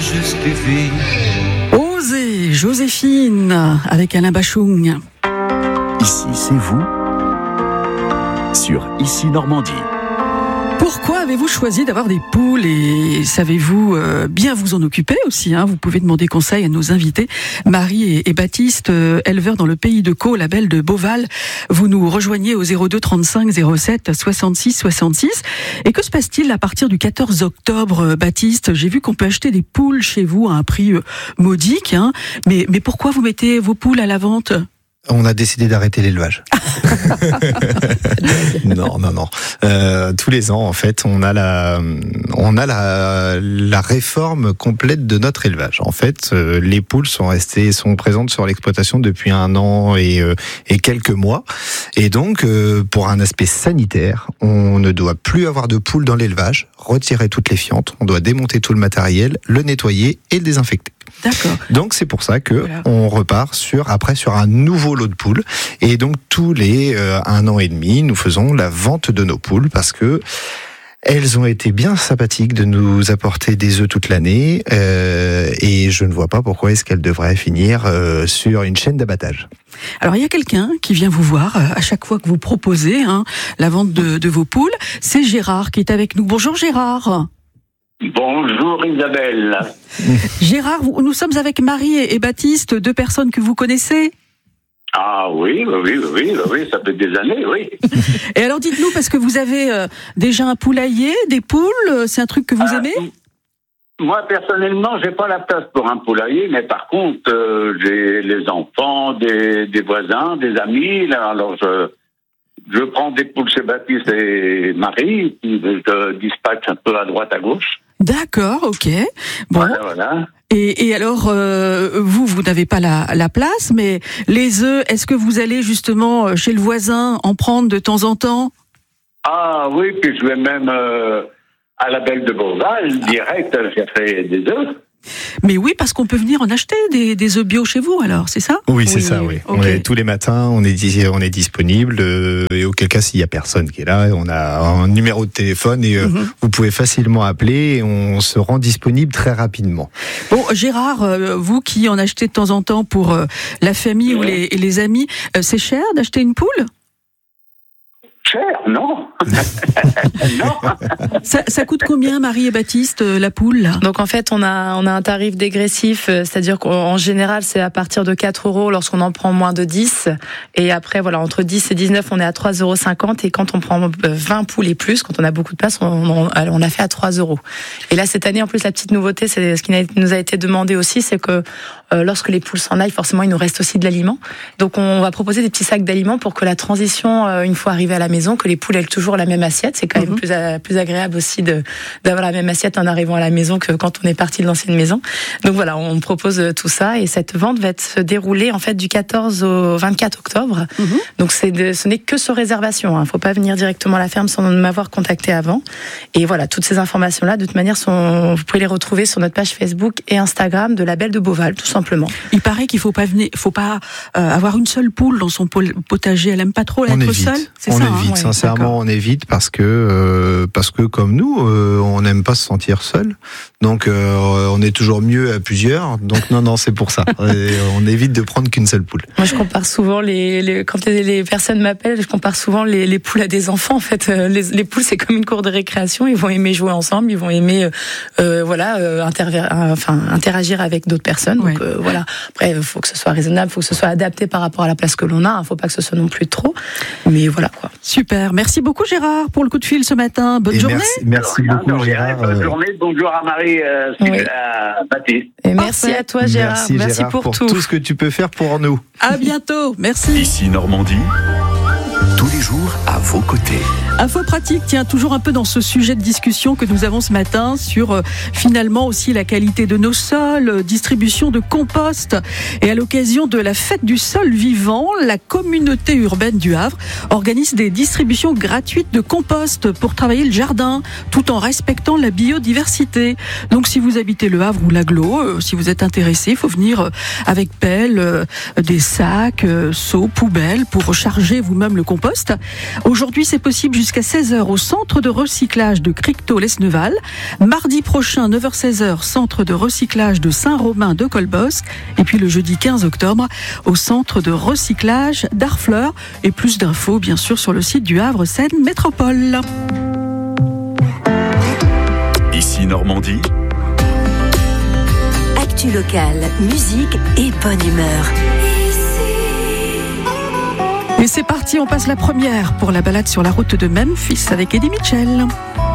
justifie. Osez, Joséphine, avec Alain Bachung. Ici, c'est vous, sur Ici Normandie. Pourquoi avez-vous choisi d'avoir des poules et savez-vous bien vous en occuper aussi, hein? Vous pouvez demander conseil à nos invités, Marie et Baptiste, éleveurs dans le pays de Caux, la Belle de Beauval. Vous nous rejoignez au 02 35 07 66 66. Et que se passe-t-il à partir du 14 octobre, Baptiste? J'ai vu qu'on peut acheter des poules chez vous à un prix modique, hein? Mais pourquoi vous mettez vos poules à la vente? On a décidé d'arrêter l'élevage. Non. Tous les ans, en fait, on a la réforme complète de notre élevage. En fait, les poules sont présentes sur l'exploitation depuis 1 an et quelques mois. Et donc, pour un aspect sanitaire, on ne doit plus avoir de poules dans l'élevage, retirer toutes les fientes, on doit démonter tout le matériel, le nettoyer et le désinfecter. D'accord. Donc c'est pour ça que on repart sur un nouveau lot de poules, et donc tous les 1 an et demi nous faisons la vente de nos poules parce que elles ont été bien sympathiques de nous apporter des œufs toute l'année, et je ne vois pas pourquoi est-ce qu'elles devraient finir sur une chaîne d'abattage. Alors il y a quelqu'un qui vient vous voir à chaque fois que vous proposez la vente de vos poules. C'est Gérard qui est avec nous. Bonjour Gérard. Bonjour Isabelle. Gérard, nous sommes avec Marie et Baptiste, 2 personnes que vous connaissez. Ah oui, ça fait des années, oui. Et alors dites-nous, parce que vous avez déjà un poulailler, des poules, c'est un truc que vous aimez ? Moi personnellement, j'ai pas la place pour un poulailler, mais par contre, j'ai les enfants, des voisins, des amis. Là, alors je prends des poules chez Baptiste et Marie, je dispatche un peu à droite à gauche. D'accord, ok. Bon. Voilà. Et alors, vous n'avez pas la place, mais les œufs, est-ce que vous allez justement chez le voisin en prendre de temps en temps ? Ah oui, puis je vais même à la Belle de Beauval, direct, j'ai fait des œufs. Mais oui, parce qu'on peut venir en acheter des œufs bio chez vous, alors, c'est ça ? Oui, c'est ça, oui. Okay. Tous les matins, on est disponible, et auquel cas, s'il y a personne qui est là, on a un numéro de téléphone et vous pouvez facilement appeler, et on se rend disponible très rapidement. Bon, Gérard, vous qui en achetez de temps en temps pour la famille ou les amis, c'est cher d'acheter une poule ? Cher, non. Non. Ça coûte combien, Marie et Baptiste, la poule là ? Donc en fait, on a un tarif dégressif, c'est-à-dire qu'en général, c'est à partir de 4 € lorsqu'on en prend moins de 10. Et après, voilà, entre 10 et 19, on est à 3,50 €. Et quand on prend 20 poules et plus, quand on a beaucoup de place, on a fait à 3 €. Et là, cette année, en plus, la petite nouveauté, c'est ce qui nous a été demandé aussi, c'est que lorsque les poules s'en aillent, forcément, il nous reste aussi de l'aliment. Donc on va proposer des petits sacs d'aliments pour que la transition, une fois arrivée à la maison, que les poules aient toujours la même assiette. C'est quand même plus agréable aussi d'avoir la même assiette en arrivant à la maison que quand on est parti de l'ancienne maison. Donc voilà, on propose tout ça, et cette vente va se dérouler en fait du 14 au 24 octobre. Donc ce n'est que sur réservation. Faut pas venir directement à la ferme sans m'avoir contacté avant. Et voilà, toutes ces informations-là, de toute manière, vous pouvez les retrouver sur notre page Facebook et Instagram de la Belle de Beauval, tout simplement. Il paraît qu'il faut pas avoir une seule poule dans son potager. Elle aime pas trop être seule. On évite, sincèrement, on évite parce que comme nous, on n'aime pas se sentir seul. Donc on est toujours mieux à plusieurs. Donc non, c'est pour ça. On évite de prendre qu'une seule poule. Moi, je compare souvent quand les personnes m'appellent, je compare souvent les poules à des enfants. En fait, les poules, c'est comme une cour de récréation. Ils vont aimer jouer ensemble, ils vont aimer interagir avec d'autres personnes. Donc voilà. Après, il faut que ce soit raisonnable, il faut que ce soit adapté par rapport à la place que l'on a. Il ne faut pas que ce soit non plus trop. Mais voilà quoi. Super. Merci beaucoup Gérard pour le coup de fil ce matin. Bonne journée. Merci beaucoup Gérard. Bonne journée. Bonjour à Marie, à Baptiste. Et merci à toi Gérard. Merci Gérard pour tout ce que tu peux faire pour nous. À bientôt. Merci. Ici Normandie, tous les jours à vos côtés. Info pratique, tiens, toujours un peu dans ce sujet de discussion que nous avons ce matin sur finalement aussi la qualité de nos sols, distribution de compost. Et à l'occasion de la fête du sol vivant, la communauté urbaine du Havre organise des distributions gratuites de compost pour travailler le jardin, tout en respectant la biodiversité. Donc si vous habitez le Havre ou l'Agglo, si vous êtes intéressé, il faut venir avec pelle, des sacs, seaux, poubelles pour recharger vous-même le compost. Aujourd'hui, c'est possible jusqu'à 16h au centre de recyclage de Cricto-Lesneval. Mardi prochain, 9h-16h, centre de recyclage de Saint-Romain de Colbosc. Et puis le jeudi 15 octobre, au centre de recyclage d'Harfleur. Et plus d'infos, bien sûr, sur le site du Havre Seine Métropole. Ici Normandie. Actu locale, musique et bonne humeur. Et c'est parti, on passe la première pour la balade sur la route de Memphis avec Eddie Mitchell.